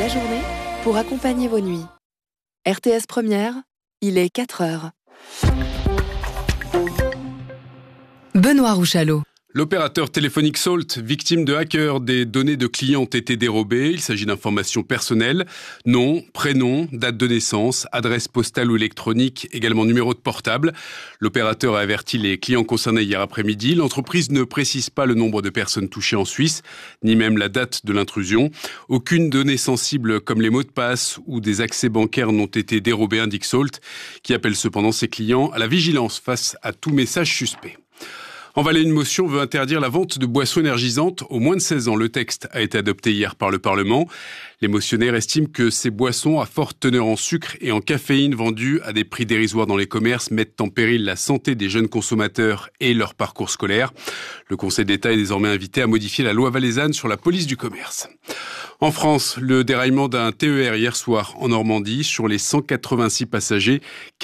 la journée pour accompagner vos nuits. RTS Première, il est 4 heures. Benoît Rouchalot. L'opérateur téléphonique Salt, victime de hackers, des données de clients ont été dérobées. Il s'agit d'informations personnelles. Nom, prénom, date de naissance, adresse postale ou électronique, également numéro de portable. L'opérateur a averti les clients concernés hier après-midi. L'entreprise ne précise pas le nombre de personnes touchées en Suisse, ni même la date de l'intrusion. Aucune donnée sensible comme les mots de passe ou des accès bancaires n'ont été dérobés, indique Salt, qui appelle cependant ses clients à la vigilance face à tout message suspect. En Valais, une motion veut interdire la vente de boissons énergisantes aux moins de 16 ans. Le texte a été adopté hier par le Parlement. Les motionnaires estiment que ces boissons à forte teneur en sucre et en caféine vendues à des prix dérisoires dans les commerces mettent en péril la santé des jeunes consommateurs et leur parcours scolaire. Le Conseil d'État est désormais invité à modifier la loi valaisanne sur la police du commerce. En France, le déraillement d'un TER hier soir en Normandie. Sur les 186 passagers,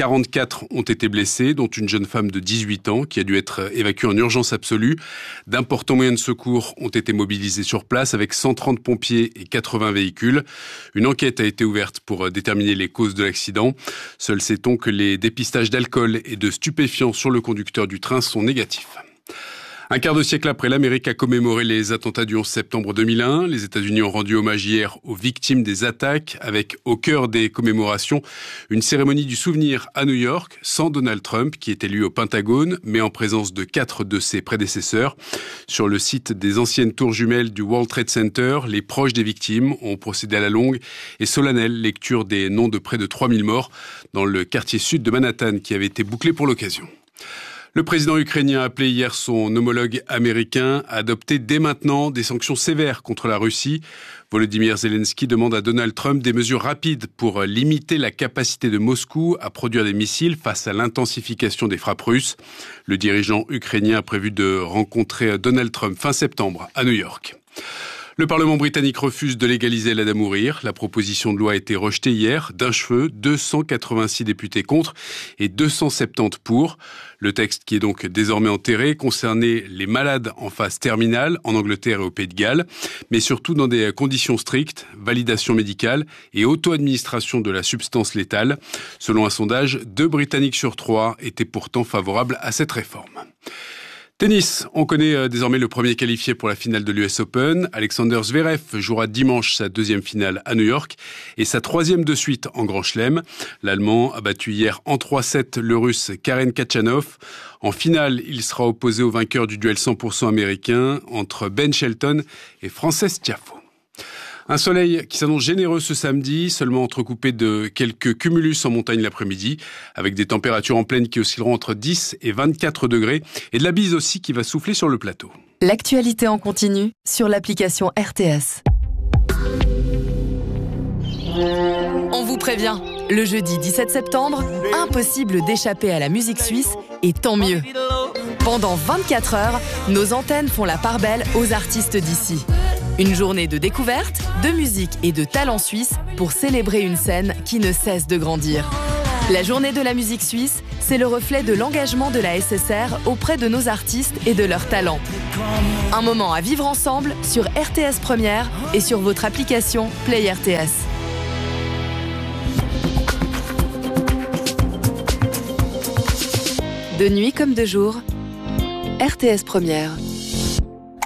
44 ont été blessés, dont une jeune femme de 18 ans qui a dû être évacuée en urgence absolue. D'importants moyens de secours ont été mobilisés sur place avec 130 pompiers et 80 véhicules. Une enquête a été ouverte pour déterminer les causes de l'accident. Seul sait-on que les dépistages d'alcool et de stupéfiants sur le conducteur du train sont négatifs. Un quart de siècle après, l'Amérique a commémoré les attentats du 11 septembre 2001. Les États-Unis ont rendu hommage hier aux victimes des attaques avec, au cœur des commémorations, une cérémonie du souvenir à New York, sans Donald Trump, qui est élu au Pentagone, mais en présence de 4 de ses prédécesseurs. Sur le site des anciennes tours jumelles du World Trade Center, les proches des victimes ont procédé à la longue et solennelle lecture des noms de près de 3000 morts dans le quartier sud de Manhattan, qui avait été bouclé pour l'occasion. Le président ukrainien a appelé hier son homologue américain à adopter dès maintenant des sanctions sévères contre la Russie. Volodymyr Zelensky demande à Donald Trump des mesures rapides pour limiter la capacité de Moscou à produire des missiles face à l'intensification des frappes russes. Le dirigeant ukrainien a prévu de rencontrer Donald Trump fin septembre à New York. Le Parlement britannique refuse de légaliser l'aide à mourir. La proposition de loi a été rejetée hier d'un cheveu, 286 députés contre et 270 pour. Le texte, qui est donc désormais enterré, concernait les malades en phase terminale en Angleterre et au Pays de Galles, mais surtout dans des conditions strictes, validation médicale et auto-administration de la substance létale. Selon un sondage, 2 Britanniques sur 3 étaient pourtant favorables à cette réforme. Tennis, on connaît désormais le premier qualifié pour la finale de l'US Open. Alexander Zverev jouera dimanche sa 2e finale à New York et sa 3e de suite en Grand Chelem. L'Allemand a battu hier en 3-7 le Russe Karen Khachanov. En finale, il sera opposé au vainqueur du duel 100% américain entre Ben Shelton et Frances Tiafoe. Un soleil qui s'annonce généreux ce samedi, seulement entrecoupé de quelques cumulus en montagne l'après-midi, avec des températures en plaine qui oscilleront entre 10 et 24 degrés, et de la bise aussi qui va souffler sur le plateau. L'actualité en continu sur l'application RTS. On vous prévient, le jeudi 17 septembre, impossible d'échapper à la musique suisse, et tant mieux. Pendant 24 heures, nos antennes font la part belle aux artistes d'ici. Une journée de découverte, de musique et de talent suisse pour célébrer une scène qui ne cesse de grandir. La journée de la musique suisse, c'est le reflet de l'engagement de la SSR auprès de nos artistes et de leurs talents. Un moment à vivre ensemble sur RTS Première et sur votre application Play RTS. De nuit comme de jour, RTS Première.